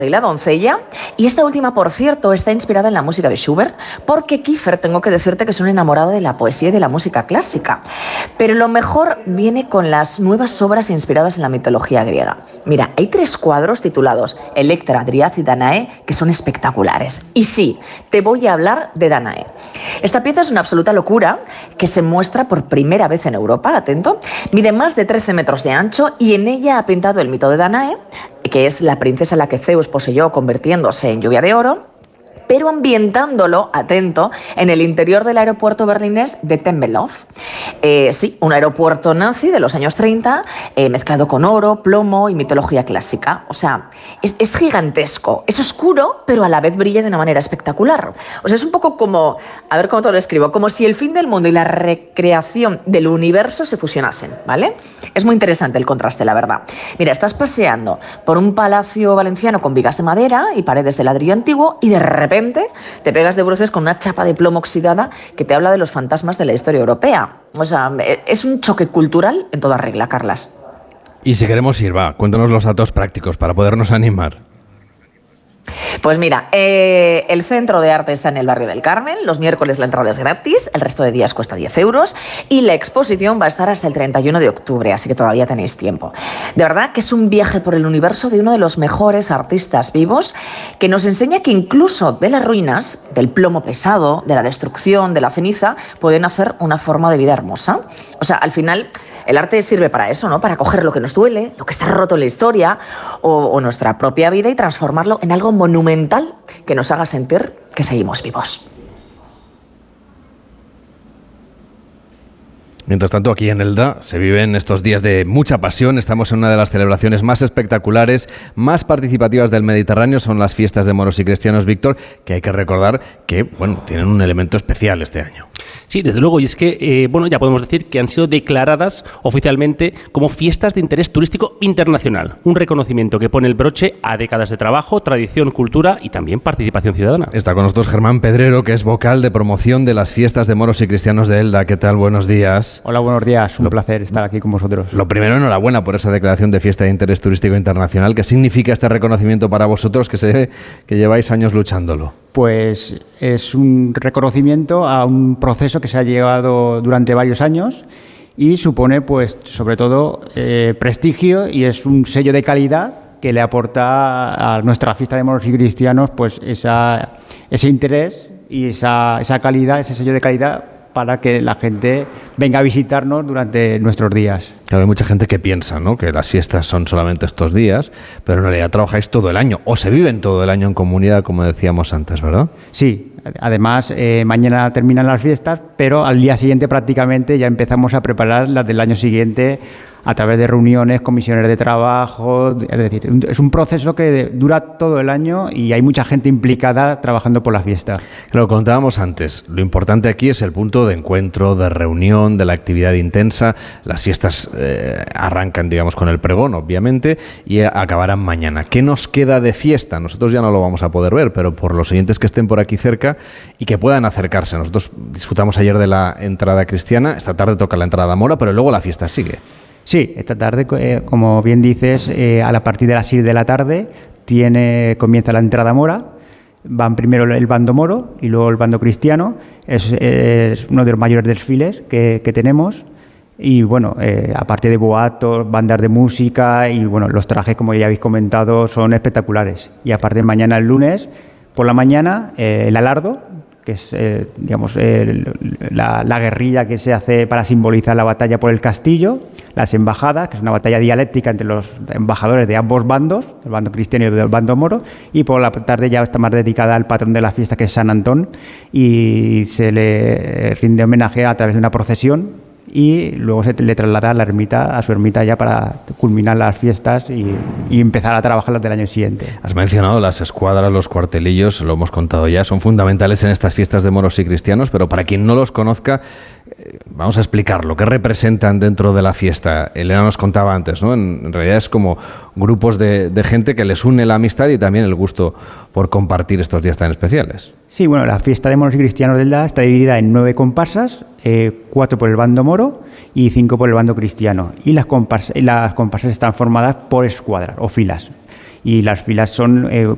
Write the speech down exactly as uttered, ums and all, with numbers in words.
y la doncella, y esta última, por cierto, está inspirada en la música de Schubert, porque Kiefer, tengo que decirte que es un enamorado de la poesía y de la música clásica. Pero lo mejor viene con las nuevas obras inspiradas en la mitología griega. Mira, hay tres cuadros titulados Electra, Dryad y Danae que son espectaculares. Y sí, te voy a hablar de Danae. Esta pieza es una absoluta locura que se muestra por primera vez en Europa, atento, mide más de trece metros de ancho y en ella ha pintado el mito de Danae, que es la princesa a la que Zeus poseyó convirtiéndose en lluvia de oro, pero ambientándolo, atento, en el interior del aeropuerto berlinés de Tempelhof. Eh, sí, un aeropuerto nazi de los años treinta, eh, mezclado con oro, plomo y mitología clásica. O sea, es, es gigantesco, es oscuro, pero a la vez brilla de una manera espectacular. O sea, es un poco como, a ver cómo te lo escribo, como si el fin del mundo y la recreación del universo se fusionasen, ¿vale? Es muy interesante el contraste, la verdad. Mira, estás paseando por un palacio valenciano con vigas de madera y paredes de ladrillo antiguo y de repente te pegas de bruces con una chapa de plomo oxidada que te habla de los fantasmas de la historia europea. O sea, es un choque cultural en toda regla, Carlas. Y si queremos ir, va, cuéntanos los datos prácticos para podernos animar. Pues mira, eh, el Centro de Arte está en el barrio del Carmen, los miércoles la entrada es gratis, el resto de días cuesta diez euros y la exposición va a estar hasta el treinta y uno de octubre, así que todavía tenéis tiempo. De verdad que es un viaje por el universo de uno de los mejores artistas vivos que nos enseña que incluso de las ruinas, del plomo pesado, de la destrucción, de la ceniza, pueden hacer una forma de vida hermosa. O sea, al final el arte sirve para eso, ¿no? Para coger lo que nos duele, lo que está roto en la historia o, o nuestra propia vida y transformarlo en algo monumental que nos haga sentir que seguimos vivos. Mientras tanto, aquí en Elda se viven estos días de mucha pasión. Estamos en una de las celebraciones más espectaculares, más participativas del Mediterráneo. Son las fiestas de moros y cristianos, Víctor, que hay que recordar que, bueno, tienen un elemento especial este año. Sí, desde luego, y es que, eh, bueno, ya podemos decir que han sido declaradas oficialmente como fiestas de interés turístico internacional, un reconocimiento que pone el broche a décadas de trabajo, tradición, cultura y también participación ciudadana. Está con nosotros Germán Pedrero, que es vocal de promoción de las fiestas de moros y cristianos de Elda. ¿Qué tal? Buenos días. Hola, buenos días. Un lo, placer estar aquí con vosotros. Lo primero, enhorabuena por esa declaración de fiesta de interés turístico internacional. ¿Qué significa este reconocimiento para vosotros, que sé que lleváis años luchándolo? Pues es un reconocimiento a un proceso que se ha llevado durante varios años y supone, pues, sobre todo, eh, prestigio, y es un sello de calidad que le aporta a nuestra fiesta de moros y cristianos, pues, esa, ese interés y esa, esa calidad, ese sello de calidad, para que la gente venga a visitarnos durante nuestros días. Claro, hay mucha gente que piensa, ¿no?, que las fiestas son solamente estos días, pero en realidad trabajáis todo el año, o se viven todo el año en comunidad, como decíamos antes, ¿verdad? Sí, además eh, mañana terminan las fiestas, pero al día siguiente prácticamente ya empezamos a preparar las del año siguiente a través de reuniones, comisiones de trabajo. Es decir, es un proceso que dura todo el año y hay mucha gente implicada trabajando por la fiesta. Lo contábamos antes, lo importante aquí es el punto de encuentro, de reunión, de la actividad intensa. Las fiestas eh, arrancan, digamos, con el pregón, obviamente, y acabarán mañana. ¿Qué nos queda de fiesta? Nosotros ya no lo vamos a poder ver, pero por los oyentes que estén por aquí cerca y que puedan acercarse. Nosotros disfrutamos ayer de la entrada cristiana, esta tarde toca la entrada mora, pero luego la fiesta sigue. Sí, esta tarde, eh, como bien dices, eh, a la partir de las seis de la tarde tiene, comienza la entrada mora. Van primero el bando moro y luego el bando cristiano. Es, es uno de los mayores desfiles que, que tenemos. Y bueno, eh, aparte de boatos, bandas de música y bueno, los trajes, como ya habéis comentado, son espectaculares. Y aparte, mañana, el lunes, por la mañana, eh, el alardo, que es, eh, digamos, eh, la, la guerrilla que se hace para simbolizar la batalla por el castillo, las embajadas, que es una batalla dialéctica entre los embajadores de ambos bandos, el bando cristiano y el bando moro, y por la tarde ya está más dedicada al patrón de la fiesta, que es San Antón, y se le rinde homenaje a través de una procesión, y luego se le traslada a la ermita, a su ermita, ya para culminar las fiestas y, y empezar a trabajar las del año siguiente. Has mencionado las escuadras, los cuartelillos, lo hemos contado ya, son fundamentales en estas fiestas de moros y cristianos, pero para quien no los conozca, eh, vamos a explicarlo. ¿Qué representan dentro de la fiesta? Elena nos contaba antes, ¿no? En, en realidad es como grupos de, de gente que les une la amistad y también el gusto por compartir estos días tan especiales. Sí, bueno, la fiesta de moros y cristianos de Elda está dividida en nueve comparsas, eh, cuatro por el bando moro y cinco por el bando cristiano. Y las comparsas, las comparsas están formadas por escuadras o filas. Y las filas son eh,